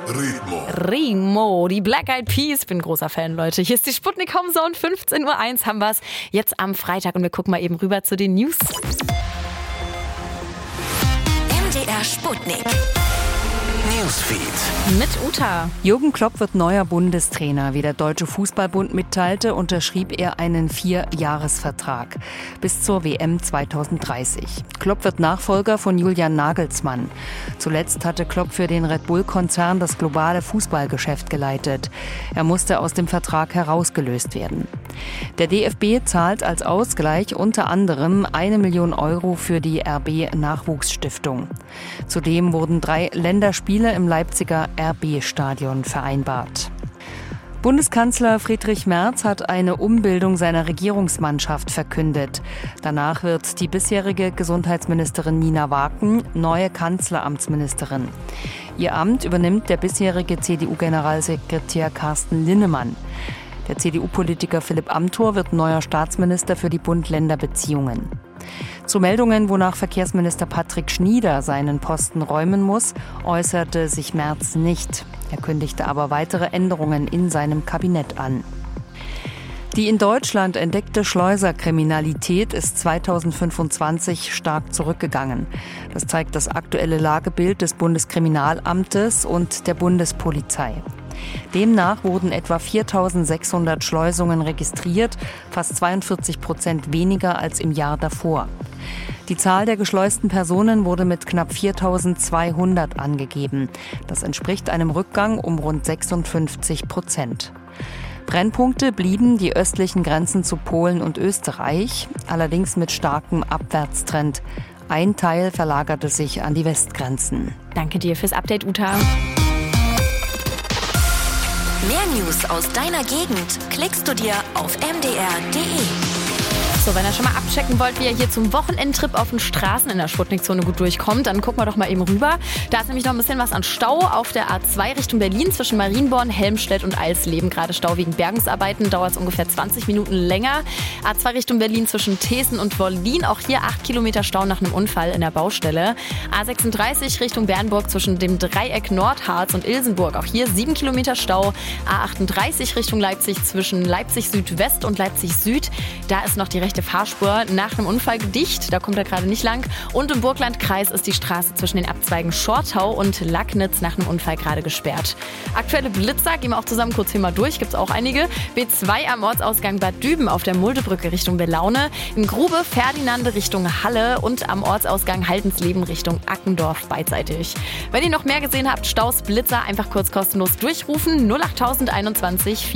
Remo, die Black Eyed Peas. Bin großer Fan, Leute. Hier ist die Sputnik Homezone, 15:01 Uhr haben wir's. Jetzt am Freitag und wir gucken mal eben rüber zu den News. MDR Sputnik. Newsfeed. Mit Uta. Jürgen Klopp wird neuer Bundestrainer. Wie der Deutsche Fußballbund mitteilte, unterschrieb er einen 4-Jahres-Vertrag bis zur WM 2030. Klopp wird Nachfolger von Julian Nagelsmann. Zuletzt hatte Klopp für den Red Bull-Konzern das globale Fußballgeschäft geleitet. Er musste aus dem Vertrag herausgelöst werden. Der DFB zahlt als Ausgleich unter anderem 1 Million Euro für die RB-Nachwuchsstiftung. Zudem wurden 3 Länderspiele im Leipziger RB-Stadion vereinbart. Bundeskanzler Friedrich Merz hat eine Umbildung seiner Regierungsmannschaft verkündet. Danach wird die bisherige Gesundheitsministerin Nina Waken neue Kanzleramtsministerin. Ihr Amt übernimmt der bisherige CDU-Generalsekretär Carsten Linnemann. Der CDU-Politiker Philipp Amthor wird neuer Staatsminister für die Bund-Länder-Beziehungen. Zu Meldungen, wonach Verkehrsminister Patrick Schnieder seinen Posten räumen muss, äußerte sich Merz nicht. Er kündigte aber weitere Änderungen in seinem Kabinett an. Die in Deutschland entdeckte Schleuserkriminalität ist 2025 stark zurückgegangen. Das zeigt das aktuelle Lagebild des Bundeskriminalamtes und der Bundespolizei. Demnach wurden etwa 4.600 Schleusungen registriert, fast 42% weniger als im Jahr davor. Die Zahl der geschleusten Personen wurde mit knapp 4.200 angegeben. Das entspricht einem Rückgang um rund 56%. Brennpunkte blieben die östlichen Grenzen zu Polen und Österreich, allerdings mit starkem Abwärtstrend. Ein Teil verlagerte sich an die Westgrenzen. Danke dir fürs Update, Uta. Mehr News aus deiner Gegend klickst du dir auf mdr.de. So, wenn ihr schon mal abchecken wollt, wie ihr hier zum Wochenendtrip auf den Straßen in der Sputnikzone gut durchkommt, dann gucken wir doch mal eben rüber. Da ist nämlich noch ein bisschen was an Stau auf der A2 Richtung Berlin zwischen Marienborn, Helmstedt und Eisleben. Gerade Stau wegen Bergungsarbeiten, dauert es ungefähr 20 Minuten länger. A2 Richtung Berlin zwischen Thesen und Wollin, auch hier 8 Kilometer Stau nach einem Unfall in der Baustelle. A36 Richtung Bernburg zwischen dem Dreieck Nordharz und Ilsenburg, auch hier 7 Kilometer Stau. A38 Richtung Leipzig zwischen Leipzig Südwest und Leipzig Süd, da ist noch die rechte Fahrspur nach einem Unfall dicht, da kommt er gerade nicht lang. Und im Burglandkreis ist die Straße zwischen den Abzweigen Schortau und Lacknitz nach einem Unfall gerade gesperrt. Aktuelle Blitzer, gehen wir auch zusammen kurz hier mal durch, gibt es auch einige. B2 am Ortsausgang Bad Düben auf der Muldebrücke Richtung Belaune, in Grube Ferdinande Richtung Halle und am Ortsausgang Haldensleben Richtung Ackendorf beidseitig. Wenn ihr noch mehr gesehen habt, Staus, Blitzer, einfach kurz kostenlos durchrufen, 08021